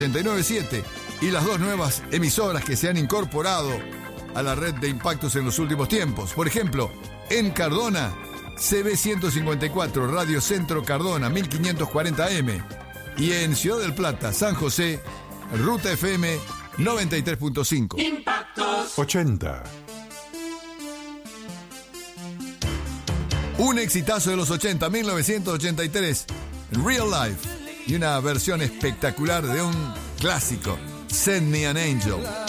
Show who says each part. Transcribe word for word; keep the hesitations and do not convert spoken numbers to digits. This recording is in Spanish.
Speaker 1: ochenta y nueve punto siete y las dos nuevas emisoras que se han incorporado a la red de impactos en los últimos tiempos. Por ejemplo, en Cardona, C B ciento cincuenta y cuatro, Radio Centro Cardona, mil quinientos cuarenta A M. Y en Ciudad del Plata, San José, Ruta F M noventa y tres punto cinco.
Speaker 2: Impactos ochenta.
Speaker 1: Un exitazo de los ochenta, mil novecientos ochenta y tres, Real Life. Y una versión espectacular de un clásico, Send Me an Angel.